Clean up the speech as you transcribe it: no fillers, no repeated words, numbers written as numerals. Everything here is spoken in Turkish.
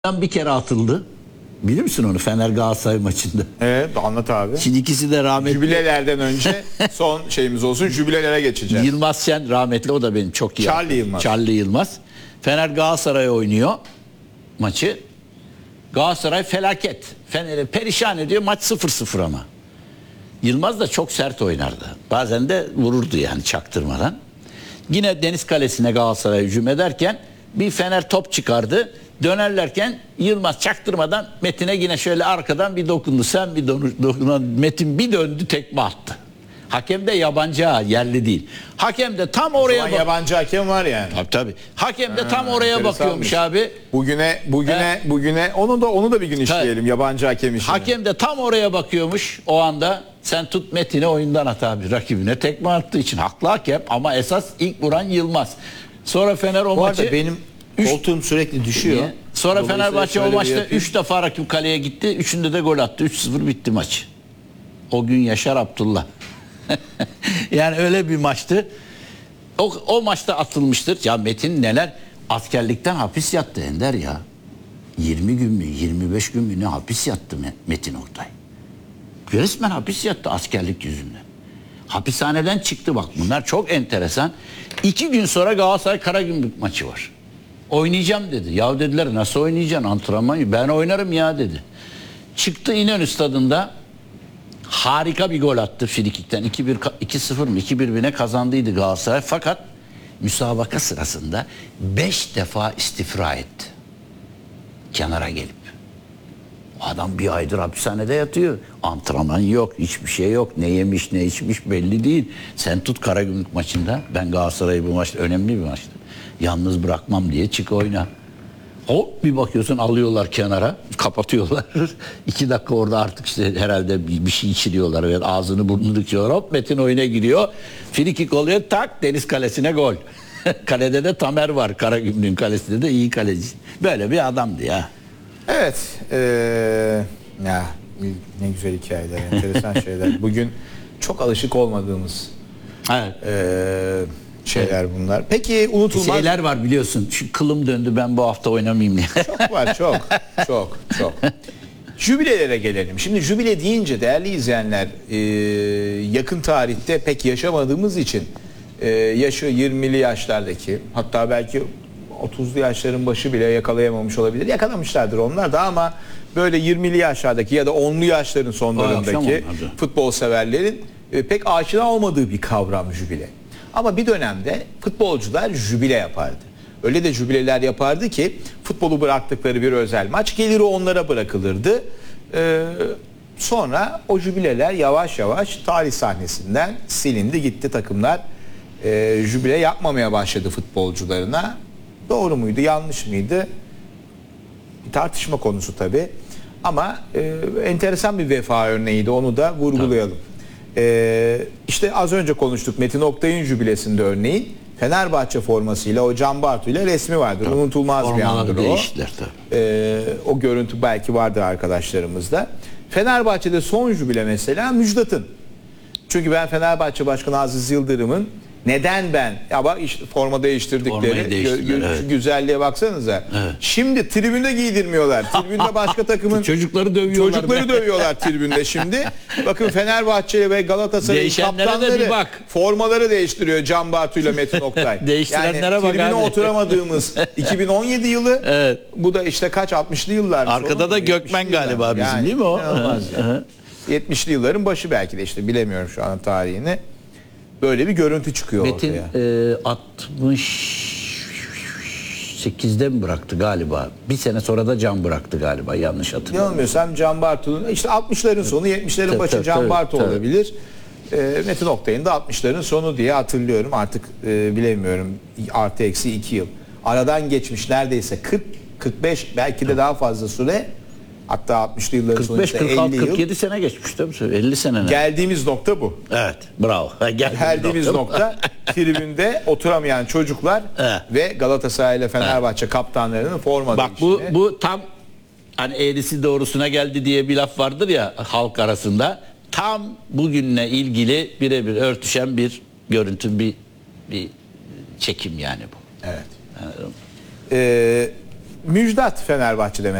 bir kere atıldı. Bilir misin onu Fener Galatasaray maçında? Evet, anlat abi. Şimdi ikisi de rahmetli. Jübilelerden önce son şeyimiz olsun, jübilelere geçeceğiz. Yılmaz Şen rahmetli, o da benim çok iyi. Charlie Yılmaz. Charlie Yılmaz. Fener Galatasaray oynuyor maçı. Galatasaray felaket. Fener'i perişan ediyor. Maç 0-0 ama. Yılmaz da çok sert oynardı. Bazen de vururdu yani çaktırmadan. Yine Deniz Kalesi'ne Galatasaray hücum ederken bir Fener top çıkardı. Dönerlerken Yılmaz çaktırmadan Metin'e yine şöyle arkadan bir dokundu. Sen bir dokunan, Metin bir döndü, tekme attı. Hakem de yabancı, yerli değil. Hakem de tam oraya yabancı hakem var yani. Tabii. Hakem de tam oraya bakıyormuş abi. Bugüne onu da bir gün işleyelim, yabancı hakem işini. Hakem de tam oraya bakıyormuş o anda. Sen tut Metin'i oyundan at abi. Rakibine tekme attığı için haklı hakem ama esas ilk vuran Yılmaz. Sonra Fener o Bu maçı arada benim koltuğum sürekli düşüyor. Niye? Sonra Dolayısıyla Fenerbahçe o şöyle bir maçta yapayım. 3 defa rakip kaleye gitti. 3'ünde de gol attı. 3-0 bitti maç. O gün Yaşar Abdullah. Yani öyle bir maçtı. O maçta atılmıştır. Ya Metin neler? Askerlikten hapis yattı Ender ya. 20 gün mü 25 gün mü ne hapis yattı Metin Oktay. Resmen hapis yattı askerlik yüzünden. Hapishaneden çıktı, bak bunlar çok enteresan. 2 gün sonra Galatasaray Karagümrük maçı var. Oynayacağım dedi. Ya dediler nasıl oynayacaksın, antrenman? Ben oynarım ya dedi. Çıktı İnönü stadında. Harika bir gol attı frikikten. 2-0 mı 2-1 mi ne kazandıydı Galatasaray. Fakat müsabaka sırasında 5 defa istifra etti. Kenara gelip. Adam bir aydır hapishanede yatıyor. Antrenman yok, hiçbir şey yok. Ne yemiş ne içmiş belli değil. Sen tut Karagümrük maçında. Ben Galatasaray'ı bu maçta, önemli bir maçtı, yalnız bırakmam diye çık oyna. Hop bir bakıyorsun alıyorlar kenara, kapatıyorlar. 2 dakika orada artık işte herhalde bir şey içiriyorlar ve ağzını burnunu tıkıyorlar. Hop Metin oyuna giriyor. Frikik oluyor, tak Deniz Kalesi'ne gol. Kalede de Tamer var. Karagümrük'ün kalesinde de iyi kaleci. Böyle bir adamdı ya. Evet. Ya ne güzel hikayeler, enteresan şeyler. Bugün çok alışık olmadığımız Evet. şeyler bunlar. Peki unutulmaz Şeyler var biliyorsun. Şu kılım döndü, ben bu hafta oynamayayım diye. çok var, çok. Jübilelere gelelim. Şimdi jübile deyince değerli izleyenler, yakın tarihte pek yaşamadığımız için yaşı 20'li yaşlardaki, hatta belki 30'lu yaşların başı bile yakalayamamış olabilir. Yakalamışlardır onlar da ama böyle 20'li yaşlardaki ya da 10'lu yaşların sonlarındaki futbol severlerin pek aşina olmadığı bir kavram jübile. Ama bir dönemde futbolcular jübile yapardı. Öyle de jübileler yapardı ki futbolu bıraktıkları bir özel maç geliri onlara bırakılırdı. Sonra o jübileler yavaş yavaş tarih sahnesinden silindi gitti. Takımlar jübile yapmamaya başladı futbolcularına. Doğru muydu, yanlış mıydı? Bir tartışma konusu tabii. Ama enteresan bir vefa örneğiydi, onu da vurgulayalım. İşte az önce konuştuk, Metin Oktay'ın jübilesinde örneğin Fenerbahçe formasıyla o Can Bartu ile resmi vardır. Tabii. Unutulmaz bir andır o. O görüntü belki vardır arkadaşlarımızda. Fenerbahçe'de son jübile mesela Müjdat'ın. Çünkü ben Fenerbahçe Başkanı Aziz Yıldırım'ın neden ben ya bak işte forma değiştirdikleri şu güzelliğe baksanıza. Evet. Şimdi tribünde giydirmiyorlar. Tribünde başka takımın çocukları dövüyorlar tribünde şimdi. Bakın Fenerbahçe ve Galatasaray'ın kaptanları formaları değiştiriyor Can Bartu ile Metin Oktay. Değiştirenlere yani bak tribüne oturamadığımız 2017 yılı. Evet. Bu da işte kaç 60'lı yıllar. Arkada da Gökmen galiba bizim yani, değil mi o? Yani. 70'li yılların başı belki de, işte bilemiyorum şu an tarihini. Böyle bir görüntü çıkıyor Metin, ortaya. 68'de mi bıraktı galiba? Bir sene sonra da Can bıraktı galiba, yanlış hatırlamıyorum. Yanılmıyorsam Can Bartu'nun işte 60'ların sonu 70'lerin başı Can Bartu olabilir. Metin Oktay'ın da 60'ların sonu diye hatırlıyorum. Artık bilemiyorum, artı eksi 2 yıl. Aradan geçmiş neredeyse 40-45 belki de daha fazla süre. Hatta 60'lı yılların sonu 45, 47 sene geçmiş tabii. 50 sene. Geldiğimiz nokta bu. Evet, bravo. Geldiğimiz nokta tribünde oturamayan çocuklar ve Galatasaray ile Fenerbahçe kaptanlarının forma değişimi. Bak bu tam hani eğrisi doğrusuna geldi diye bir laf vardır ya halk arasında. Tam bugünle ilgili birebir örtüşen bir görüntü, bir çekim yani bu. Evet. Müjdat Fenerbahçe'de